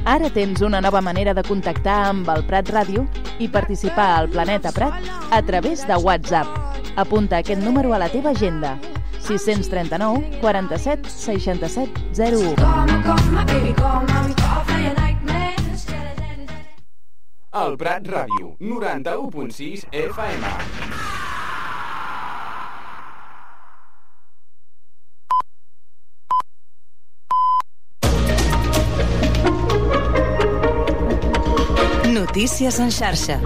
Ara tens una nova manera de contactar amb el Prat Ràdio i participar al Planeta Prat a través de WhatsApp. Apunta aquest número a la teva agenda: 639 47 67 01. El Prat Ràdio, 91.6 FM. Notícies en xarxa.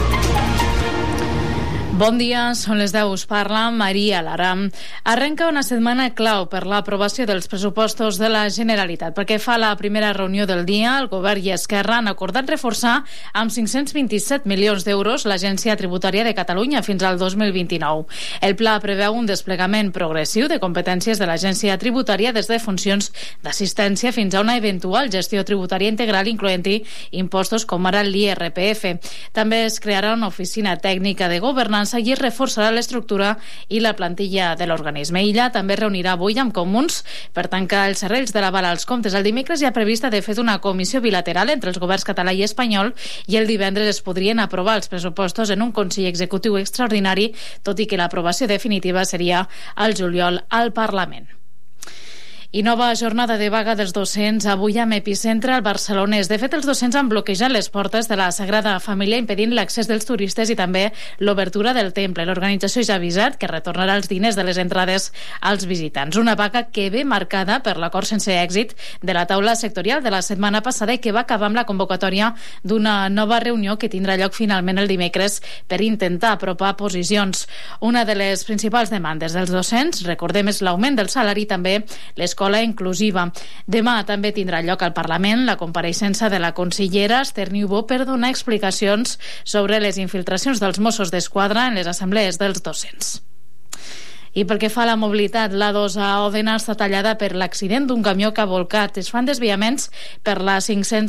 Bon dia, són les 10, us parla Maria Lara. Arrenca una setmana clau per l'aprovació dels pressupostos de la Generalitat. Perquè fa la primera reunió del dia, el Govern i Esquerra han acordat reforçar amb 527 milions d'euros l'Agència Tributària de Catalunya fins al 2029. El pla preveu un desplegament progressiu de competències de l'Agència Tributària des de funcions d'assistència fins a una eventual gestió tributària integral, incloent-hi impostos com ara l'IRPF. També es crearà una oficina tècnica de governança i es reforçarà l'estructura i la plantilla de l'organisme. Illa també reunirà avui amb Comuns per tancar els serrells de l'aval als comptes. El dimecres hi ha prevista de fet una comissió bilateral entre els governs català i espanyol i el divendres es podrien aprovar els pressupostos en un Consell Executiu extraordinari, tot i que l'aprovació definitiva seria al juliol al Parlament. I nova jornada de vaga dels docents avui amb epicentre al Barcelonès. De fet, els docents han bloquejat les portes de la Sagrada Família impedint l'accés dels turistes i també l'obertura del temple. L'organització ja ha avisat que retornarà els diners de les entrades als visitants. Una vaga que ve marcada per l'acord sense èxit de la taula sectorial de la setmana passada i que va acabar amb la convocatòria d'una nova reunió que tindrà lloc finalment el dimecres per intentar apropar posicions. Una de les principals demandes dels docents, recordem, és l'augment del salari i també l'escola inclusiva. Demà també tindrà lloc al Parlament la compareixença de la consellera Esther Niubó per donar explicacions sobre les infiltracions dels Mossos d'Esquadra en les assemblees dels docents. I pel que fa a la mobilitat, l'A2 a Òdena està tallada per l'accident d'un camió que ha volcat. Es fan desviaments per la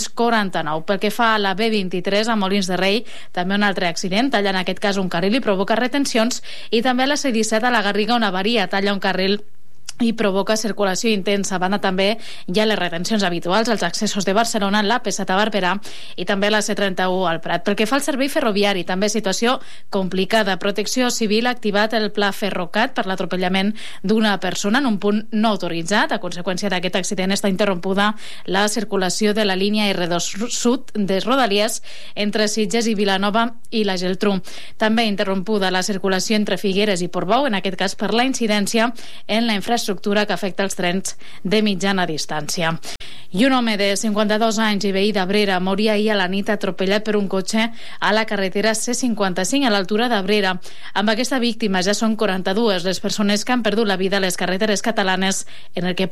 549. Pel que fa a la B23 a Molins de Rei, també un altre accident, talla en aquest cas un carril i provoca retencions, i també a la C17 a la Garriga una avaria, talla un carril i provoca circulació intensa. A banda també hi ha les retencions habituals als accessos de Barcelona, la P7 a Barberà i també la C31 al Prat. Pel que fa al servei ferroviari, també situació complicada. Protecció Civil ha activat el pla Ferrocat per l'atropellament d'una persona en un punt no autoritzat. A conseqüència d'aquest accident està interrompuda la circulació de la línia R2 Sud de Rodalies entre Sitges i Vilanova i la Geltrú. També interrompuda la circulació entre Figueres i Portbou, en aquest cas per la incidència en la infraestructura que afecta els trens de mitjana distància. I un home de 52 anys i veí d'Abrera moria ahir a la nit atropellat per un cotxe a la carretera C55 a l'altura d'Abrera. Amb aquesta víctima ja són 42 les persones que han perdut la vida a les carreteres catalanes en el que